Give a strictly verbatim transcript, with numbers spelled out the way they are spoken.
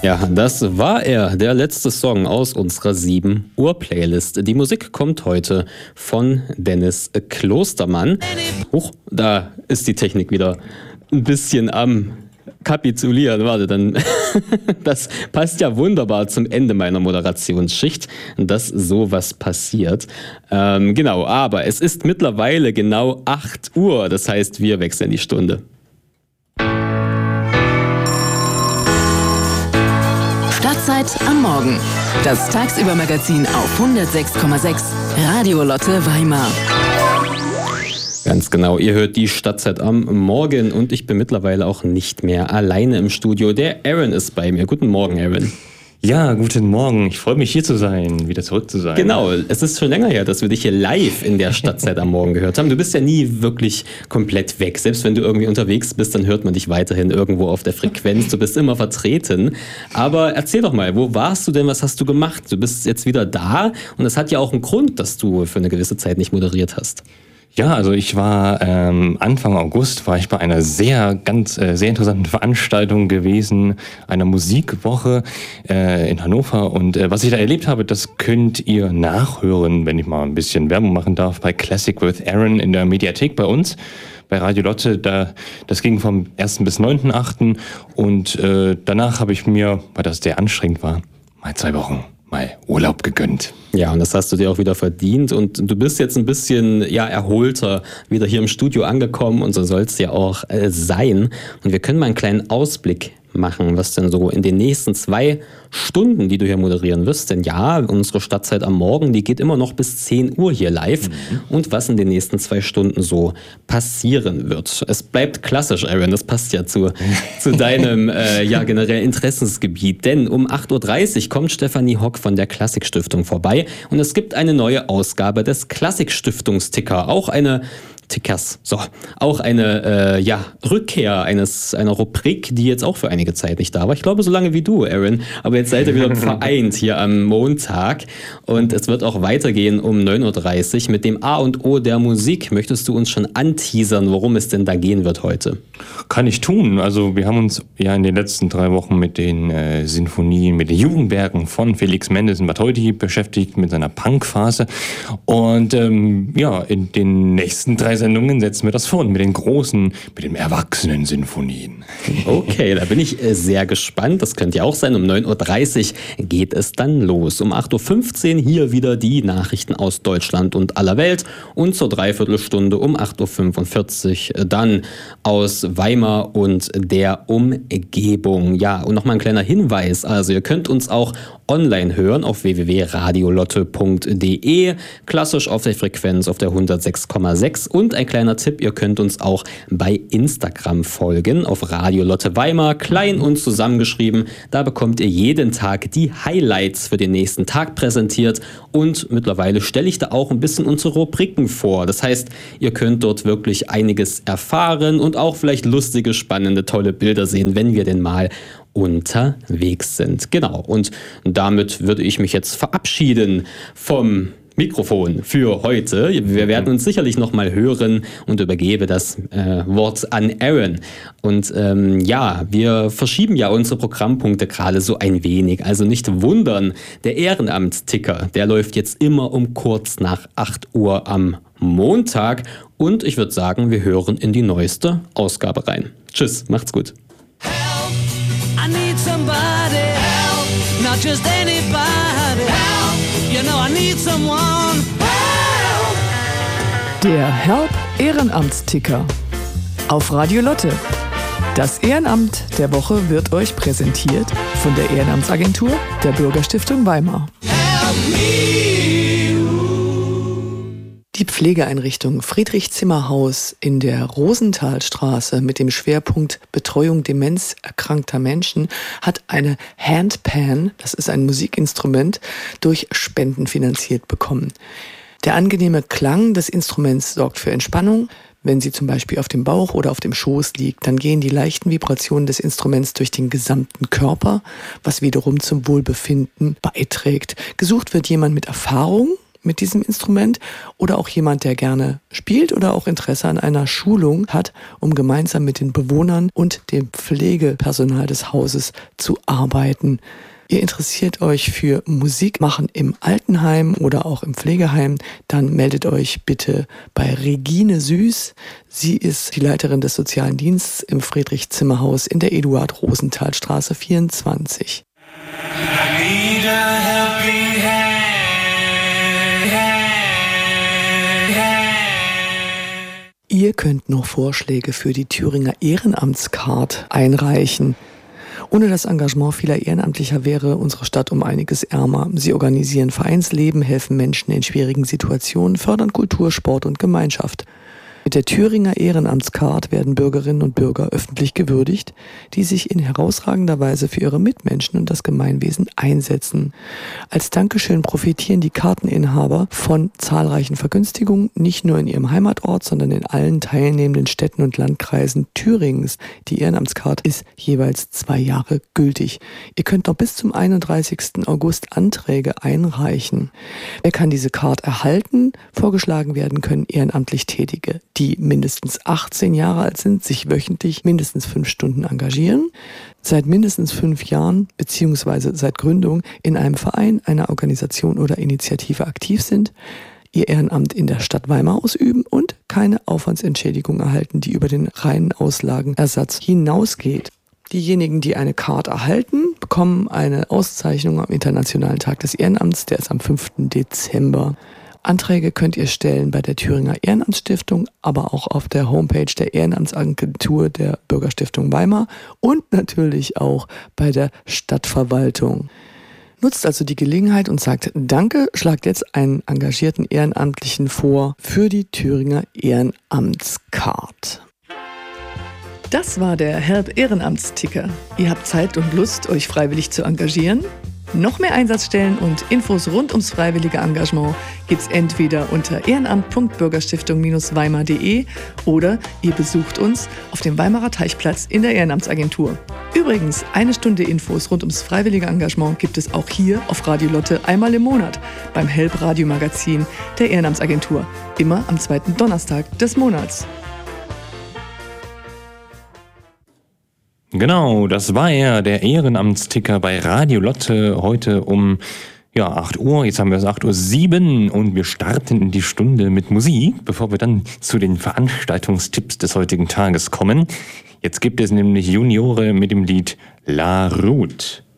Ja, das war er, der letzte Song aus unserer sieben Uhr Playlist. Die Musik kommt heute von Dennis Klostermann. Huch, da ist die Technik wieder ein bisschen am kapitulieren. Warte, dann das passt ja wunderbar zum Ende meiner Moderationsschicht, dass sowas passiert. Ähm, genau, aber es ist mittlerweile genau acht Uhr, das heißt, wir wechseln die Stunde. Stadtzeit am Morgen. Das Tagsüber-Magazin auf hundertsechs Komma sechs Radio Lotte Weimar. Ganz genau, ihr hört die Stadtzeit am Morgen und ich bin mittlerweile auch nicht mehr alleine im Studio. Der Aaron ist bei mir. Guten Morgen, Aaron. Ja, guten Morgen. Ich freue mich, hier zu sein, wieder zurück zu sein. Genau, es ist schon länger her, dass wir dich hier live in der Stadtzeit am Morgen gehört haben. Du bist ja nie wirklich komplett weg. Selbst wenn du irgendwie unterwegs bist, dann hört man dich weiterhin irgendwo auf der Frequenz. Du bist immer vertreten. Aber erzähl doch mal, wo warst du denn? Was hast du gemacht? Du bist jetzt wieder da und es hat ja auch einen Grund, dass du für eine gewisse Zeit nicht moderiert hast. Ja, also ich war ähm, Anfang August war ich bei einer sehr, ganz, äh, sehr interessanten Veranstaltung gewesen, einer Musikwoche äh, in Hannover. Und äh, was ich da erlebt habe, das könnt ihr nachhören, wenn ich mal ein bisschen Werbung machen darf, bei Classic with Aaron in der Mediathek bei uns. Bei Radio Lotte, da, das ging vom ersten bis neunten achten und äh, danach habe ich mir, weil das sehr anstrengend war, mal zwei Wochen mal Urlaub gegönnt. Ja, und das hast du dir auch wieder verdient und du bist jetzt ein bisschen ja erholter wieder hier im Studio angekommen und so soll es ja auch äh, sein. Und wir können mal einen kleinen Ausblick machen, was denn so in den nächsten zwei Stunden, die du hier moderieren wirst, denn ja, unsere Stadtzeit am Morgen, die geht immer noch bis zehn Uhr hier live mhm. und was in den nächsten zwei Stunden so passieren wird. Es bleibt klassisch, Aaron, das passt ja zu, zu deinem äh, ja generell Interessensgebiet, denn um acht Uhr dreißig kommt Stefanie Hock von der Klassikstiftung vorbei und es gibt eine neue Ausgabe des Klassikstiftungsticker, auch eine Tickers. So, auch eine äh, ja, Rückkehr eines einer Rubrik, die jetzt auch für einige Zeit nicht da war. Ich glaube, so lange wie du, Aaron. Aber jetzt seid ihr wieder vereint hier am Montag. Und es wird auch weitergehen um neun Uhr dreißig mit dem A und O der Musik. Möchtest du uns schon anteasern, worum es denn da gehen wird heute? Kann ich tun. Also wir haben uns ja in den letzten drei Wochen mit den äh, Sinfonien, mit den Jugendwerken von Felix Mendelssohn Bartholdy beschäftigt, mit seiner Punkphase. Und ähm, ja, in den nächsten drei Sendungen setzen wir das fort mit den großen, mit den erwachsenen Sinfonien. Okay, da bin ich äh, sehr gespannt. Das könnte ja auch sein. Um neun Uhr dreißig geht es dann los. Um acht Uhr fünfzehn hier wieder die Nachrichten aus Deutschland und aller Welt. Und zur Dreiviertelstunde um acht Uhr fünfundvierzig dann aus Weimar und der Umgebung. Ja, und nochmal ein kleiner Hinweis. Also ihr könnt uns auch online hören auf w w w punkt radiolotte punkt d e, klassisch auf der Frequenz auf der hundertsechs Komma sechs und ein kleiner Tipp, ihr könnt uns auch bei Instagram folgen, auf Radio Lotte Weimar, klein und zusammengeschrieben. Da bekommt ihr jeden Tag die Highlights für den nächsten Tag präsentiert und mittlerweile stelle ich da auch ein bisschen unsere Rubriken vor. Das heißt, ihr könnt dort wirklich einiges erfahren und auch vielleicht lustige, spannende, tolle Bilder sehen, wenn wir denn mal unterwegs sind. Genau, und damit würde ich mich jetzt verabschieden vom Mikrofon für heute. Wir werden uns sicherlich noch mal hören und übergebe das äh, Wort an Aaron. Und ähm, ja, wir verschieben ja unsere Programmpunkte gerade so ein wenig. Also nicht wundern, der Ehrenamtsticker, der läuft jetzt immer um kurz nach acht Uhr am Montag. Und ich würde sagen, wir hören in die neueste Ausgabe rein. Tschüss, macht's gut. I need somebody help, not just anybody help, you know I need someone help. Der Help Ehrenamtsticker auf Radio Lotte. Das Ehrenamt der Woche wird euch präsentiert von der Ehrenamtsagentur der Bürgerstiftung Weimar. Help me. Die Pflegeeinrichtung Friedrich-Zimmer-Haus in der Rosenthalstraße mit dem Schwerpunkt Betreuung demenzerkrankter Menschen hat eine Handpan, das ist ein Musikinstrument, durch Spenden finanziert bekommen. Der angenehme Klang des Instruments sorgt für Entspannung. Wenn sie zum Beispiel auf dem Bauch oder auf dem Schoß liegt, dann gehen die leichten Vibrationen des Instruments durch den gesamten Körper, was wiederum zum Wohlbefinden beiträgt. Gesucht wird jemand mit Erfahrung mit diesem Instrument oder auch jemand, der gerne spielt oder auch Interesse an einer Schulung hat, um gemeinsam mit den Bewohnern und dem Pflegepersonal des Hauses zu arbeiten. Ihr interessiert euch für Musik machen im Altenheim oder auch im Pflegeheim, dann meldet euch bitte bei Regine Süß. Sie ist die Leiterin des Sozialen Dienstes im Friedrich-Zimmer-Haus in der Eduard-Rosenthal-Straße vierundzwanzig. I need a helping hand. Ihr könnt noch Vorschläge für die Thüringer Ehrenamtskarte einreichen. Ohne das Engagement vieler Ehrenamtlicher wäre unsere Stadt um einiges ärmer. Sie organisieren Vereinsleben, helfen Menschen in schwierigen Situationen, fördern Kultur, Sport und Gemeinschaft. Mit der Thüringer Ehrenamtskarte werden Bürgerinnen und Bürger öffentlich gewürdigt, die sich in herausragender Weise für ihre Mitmenschen und das Gemeinwesen einsetzen. Als Dankeschön profitieren die Karteninhaber von zahlreichen Vergünstigungen, nicht nur in ihrem Heimatort, sondern in allen teilnehmenden Städten und Landkreisen Thüringens. Die Ehrenamtskarte ist jeweils zwei Jahre gültig. Ihr könnt noch bis zum einunddreißigsten August Anträge einreichen. Wer kann diese Karte erhalten? Vorgeschlagen werden können ehrenamtlich Tätige, die mindestens achtzehn Jahre alt sind, sich wöchentlich mindestens fünf Stunden engagieren, seit mindestens fünf Jahren bzw. seit Gründung in einem Verein, einer Organisation oder Initiative aktiv sind, ihr Ehrenamt in der Stadt Weimar ausüben und keine Aufwandsentschädigung erhalten, die über den reinen Auslagenersatz hinausgeht. Diejenigen, die eine Karte erhalten, bekommen eine Auszeichnung am Internationalen Tag des Ehrenamts, der ist am fünften Dezember. Anträge könnt ihr stellen bei der Thüringer Ehrenamtsstiftung, aber auch auf der Homepage der Ehrenamtsagentur der Bürgerstiftung Weimar und natürlich auch bei der Stadtverwaltung. Nutzt also die Gelegenheit und sagt Danke, schlagt jetzt einen engagierten Ehrenamtlichen vor für die Thüringer Ehrenamtskarte. Das war der Help Ehrenamtsticker. Ihr habt Zeit und Lust, euch freiwillig zu engagieren? Noch mehr Einsatzstellen und Infos rund ums freiwillige Engagement gibt's entweder unter ehrenamt punkt bürgerstiftung weimar punkt de oder ihr besucht uns auf dem Weimarer Teichplatz in der Ehrenamtsagentur. Übrigens, eine Stunde Infos rund ums freiwillige Engagement gibt es auch hier auf Radio Lotte einmal im Monat beim Help Radiomagazin der Ehrenamtsagentur. Immer am zweiten Donnerstag des Monats. Genau, das war er, der Ehrenamtsticker bei Radio Lotte, heute um ja, acht Uhr. Jetzt haben wir es acht Uhr sieben und wir starten in die Stunde mit Musik, bevor wir dann zu den Veranstaltungstipps des heutigen Tages kommen. Jetzt gibt es nämlich Juniore mit dem Lied La Route.